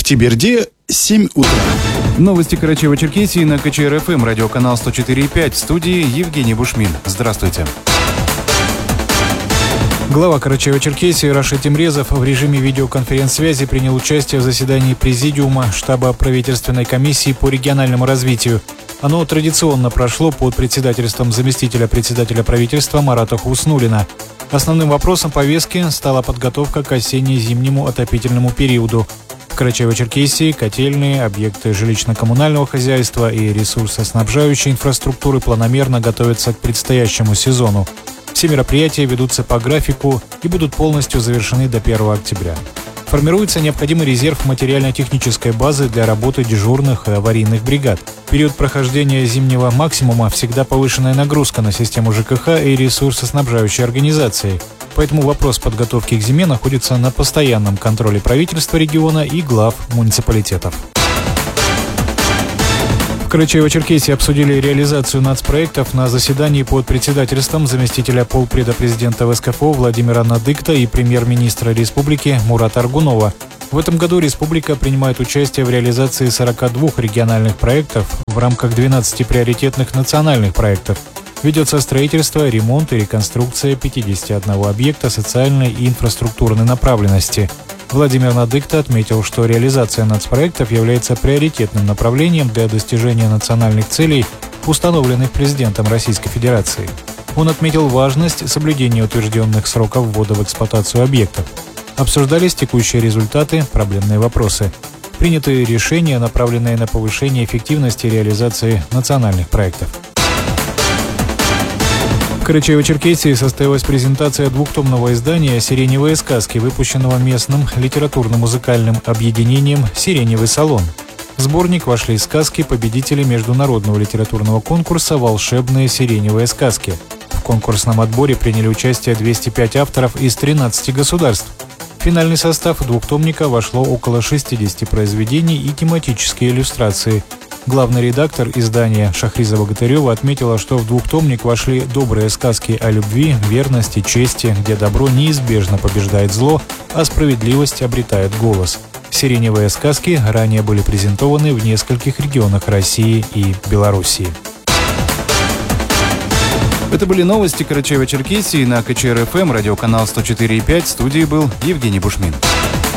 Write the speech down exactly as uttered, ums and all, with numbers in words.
Теберде, семь утра. Новости Карачаево-Черкесии на ка че эр эф эм, радиоканал сто четыре и пять. В студии Евгений Бушмин. Здравствуйте. Глава Карачаево-Черкесии Рашид Темрезов в режиме видеоконференц-связи принял участие в заседании Президиума штаба правительственной комиссии по региональному развитию. Оно традиционно прошло под председательством заместителя председателя правительства Марата Хуснуллина. Основным вопросом повестки стала подготовка к осенне-зимнему отопительному периоду. В Карачаево-Черкесии котельные, объекты жилищно-коммунального хозяйства и ресурсоснабжающей инфраструктуры планомерно готовятся к предстоящему сезону. Все мероприятия ведутся по графику и будут полностью завершены до первого октября. Формируется необходимый резерв материально-технической базы для работы дежурных и аварийных бригад. В период прохождения зимнего максимума всегда повышенная нагрузка на систему жэ ка ха и ресурсоснабжающей организации. Поэтому вопрос подготовки к зиме находится на постоянном контроле правительства региона и глав муниципалитетов. В Карачаево-Черкесии обсудили реализацию нацпроектов на заседании под председательством заместителя полпреда президента вэ эс ка эф о Владимира Надыкта и премьер-министра республики Мурата Аргунова. В этом году республика принимает участие в реализации сорока двух региональных проектов в рамках двенадцати приоритетных национальных проектов. Ведется строительство, ремонт и реконструкция пятидесяти одного объекта социальной и инфраструктурной направленности. Владимир Надыкта отметил, что реализация нацпроектов является приоритетным направлением для достижения национальных целей, установленных президентом Российской Федерации. Он отметил важность соблюдения утвержденных сроков ввода в эксплуатацию объектов. Обсуждались текущие результаты, проблемные вопросы. Приняты решения, направленные на повышение эффективности реализации национальных проектов. В Карачаево-Черкесии состоялась презентация двухтомного издания «Сиреневые сказки», выпущенного местным литературно-музыкальным объединением «Сиреневый салон». В сборник вошли сказки победителей международного литературного конкурса «Волшебные сиреневые сказки». В конкурсном отборе приняли участие двести пять авторов из тринадцати государств. В финальный состав двухтомника вошло около шестидесяти произведений и тематические иллюстрации. Главный редактор издания Шахриза Богатырева отметила, что в двухтомник вошли добрые сказки о любви, верности, чести, где добро неизбежно побеждает зло, а справедливость обретает голос. Сиреневые сказки ранее были презентованы в нескольких регионах России и Белоруссии. Это были новости Карачаево-Черкесии на ка че эр эф эм, радиоканал сто четыре и пять. В студии был Евгений Бушмин.